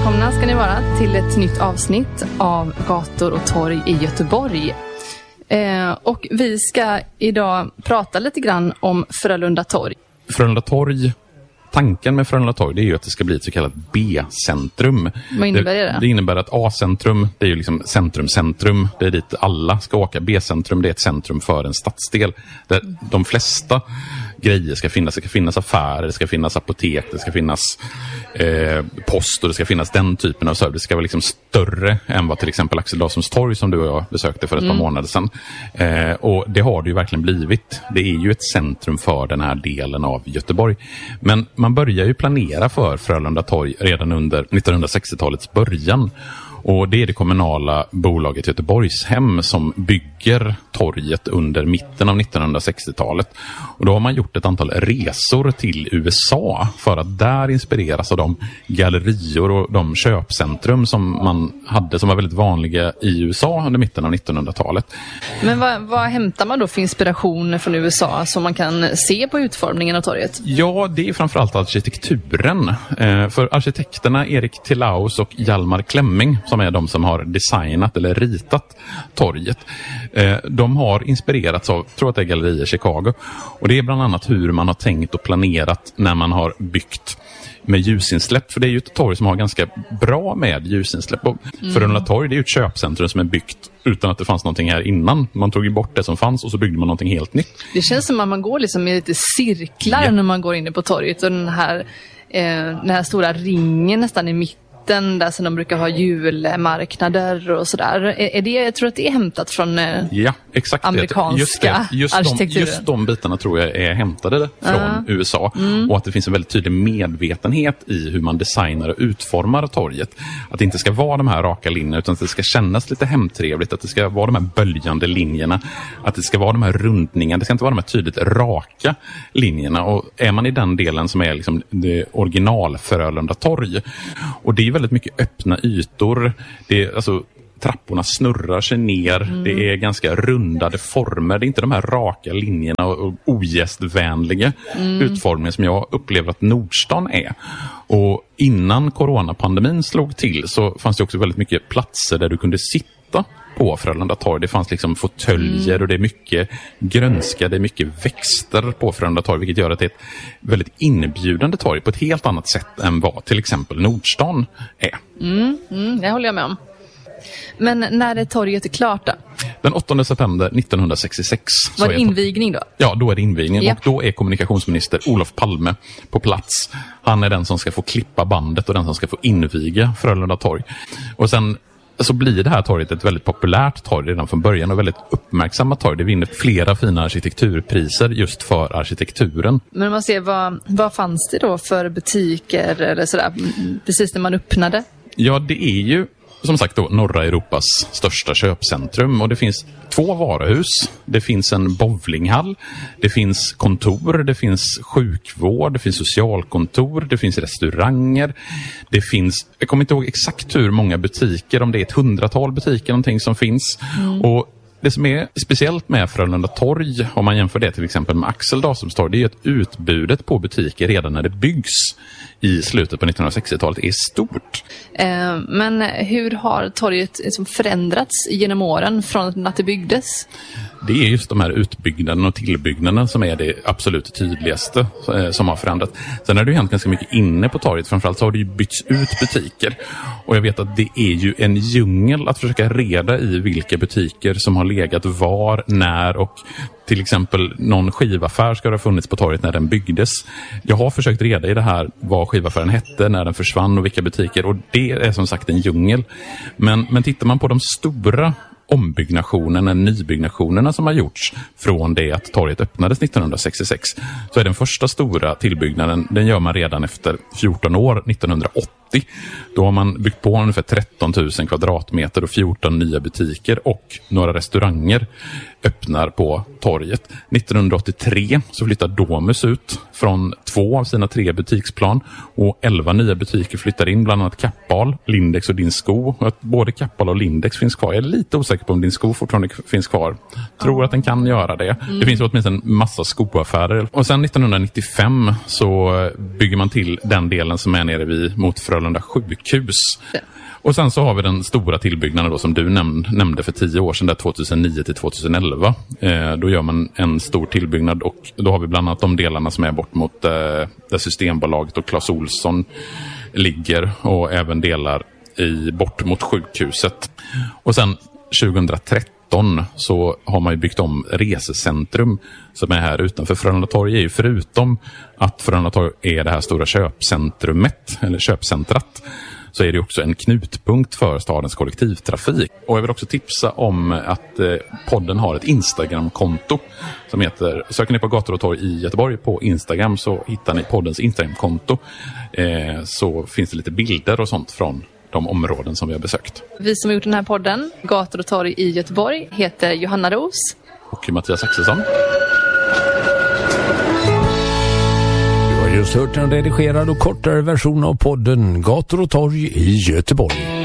Välkomna ska ni vara till ett nytt avsnitt av Gator och torg i Göteborg. Och vi ska idag prata lite grann om Frölunda torg. Frölunda torg, tanken med Frölunda torg, det är ju att det ska bli ett så kallat B-centrum. Vad innebär det? Det innebär att A-centrum, det är ju liksom centrum. Det är dit alla ska åka. B-centrum, det är ett centrum för en stadsdel. Där de flesta grejer ska finnas. Det ska finnas affärer, det ska finnas apotek, det ska finnas post och det ska finnas den typen av service. Det ska vara liksom större än vad till exempel Axel Dawsons torg som du och jag besökte för ett par månader sedan. Och det har det ju verkligen blivit. Det är ju ett centrum för den här delen av Göteborg. Men man börjar ju planera för Frölunda torg redan under 1960-talets början. Och det är det kommunala bolaget Göteborgshem som bygger torget under mitten av 1960-talet. Och då har man gjort ett antal resor till USA för att där inspireras av de gallerior och de köpcentrum som man hade som var väldigt vanliga i USA under mitten av 1900-talet. Men vad hämtar man då för inspiration från USA som man kan se på utformningen av torget? Ja, det är framförallt arkitekturen. För arkitekterna Erik Tillaus och Hjalmar Klemming, som är de som har designat eller ritat torget. De har inspirerats av, tror att det är Gallerier Chicago. Och det är bland annat hur man har tänkt och planerat när man har byggt med ljusinsläpp. För det är ju ett torg som har ganska bra med ljusinsläpp. Och Frölunda torg, det är ju ett köpcentrum som är byggt utan att det fanns någonting här innan. Man tog ju bort det som fanns och så byggde man någonting helt nytt. Det känns som att man går liksom i lite cirklar när man går inne på torget. Och den här stora ringen nästan i mitten där som de brukar ha julmarknader och sådär. Jag tror att det är hämtat från exakt amerikanska arkitekturen. Just de bitarna tror jag är hämtade från USA. Och att det finns en väldigt tydlig medvetenhet i hur man designar och utformar torget. Att det inte ska vara de här raka linjerna utan att det ska kännas lite hemtrevligt. Att det ska vara de här böljande linjerna. Att det ska vara de här rundningarna. Det ska inte vara de här tydligt raka linjerna. Och är man i den delen som är liksom det original Frölunda torg. Och det är väldigt mycket öppna ytor. Det är, alltså, trapporna snurrar sig ner. Det är ganska rundade former. Det är inte de här raka linjerna och ogästvänliga utformningen som jag upplever att Nordstan är. Och innan coronapandemin slog till så fanns det också väldigt mycket platser där du kunde sitta på Frölunda torg. Det fanns liksom fåtöljer och det är mycket grönska, det är mycket växter på Frölunda torg, vilket gör att det är ett väldigt inbjudande torg på ett helt annat sätt än vad till exempel Nordstan är. Det håller jag med om. Men när är torget är klart då? Den 8 september 1966. Var det invigning då? Ja, då är det invigning. Ja. Och då är kommunikationsminister Olof Palme på plats. Han är den som ska få klippa bandet och den som ska få inviga Frölunda torg. Och sen så blir det här torget ett väldigt populärt torg redan från början och väldigt uppmärksammat torg. Det vinner flera fina arkitekturpriser just för arkitekturen. Men om man ser, vad fanns det då för butiker eller sådär precis när man öppnade? Ja, det är ju som sagt då norra Europas största köpcentrum och det finns 2 varuhus, det finns en bowlinghall, det finns kontor, det finns sjukvård, det finns socialkontor, det finns restauranger, det finns, jag kommer inte ihåg exakt hur många butiker, om det är ett 100-tal butiker någonting som finns. Och det som är speciellt med Frölunda torg, om man jämför det till exempel med Axel Dawsons torg, det är ju att utbudet på butiker redan när det byggs i slutet på 1960-talet är stort. Men hur har torget liksom förändrats genom åren från att det byggdes? Det är just de här utbyggnaden och tillbyggnaden som är det absolut tydligaste som har förändrats. Sen har det ju hänt ganska mycket inne på torget. Framförallt så har det ju byggts ut butiker. Och jag vet att det är ju en djungel att försöka reda i vilka butiker som har legat var, när och till exempel någon skivaffär ska ha funnits på torget när den byggdes. Jag har försökt reda i det här vad skivaffären hette, när den försvann och vilka butiker. Och det är som sagt en djungel. Men tittar man på de stora ombyggnationerna, nybyggnationerna som har gjorts från det att torget öppnades 1966, så är den första stora tillbyggnaden, den gör man redan efter 14 år, 1980. Då har man byggt på ungefär 13 000 kvadratmeter och 14 nya butiker och några restauranger öppnar på torget. 1983 så flyttar Domus ut från 2 av sina 3 butiksplan och 11 nya butiker flyttar in, bland annat Kappahl, Lindex och Din Sko. Både Kappahl och Lindex finns kvar. Jag är lite osäker på om Din Sko fortfarande finns kvar. Tror att den kan göra det. Det finns åtminstone en massa skoaffärer. Och sen 1995 så bygger man till den delen som är nere mot Frölunda Frölunda sjukhus. Ja. Och sen så har vi den stora tillbyggnaden då, som du nämnde för 10 år sedan, där 2009 till 2011. Då gör man en stor tillbyggnad, och då har vi bland annat de delarna som är bort mot där Systembolaget och Clas Ohlson ligger, och även delar bort mot sjukhuset. Och sen 2013 så har man ju byggt om Resecentrum som är här utanför. Frölunda torg är ju, förutom att Frölunda torg är det här stora köpcentrumet, eller köpcentrat, så är det också en knutpunkt för stadens kollektivtrafik. Och jag vill också tipsa om att podden har ett Instagram-konto som heter, söker ni på Gator och torg i Göteborg på Instagram så hittar ni poddens Instagram-konto. Så finns det lite bilder och sånt från de områden som vi har besökt. Vi som har gjort den här podden, Gator och torg i Göteborg, heter Johanna Ros och Mattias Axelsson. Du har just hört en redigerad och kortare version av podden Gator och torg i Göteborg.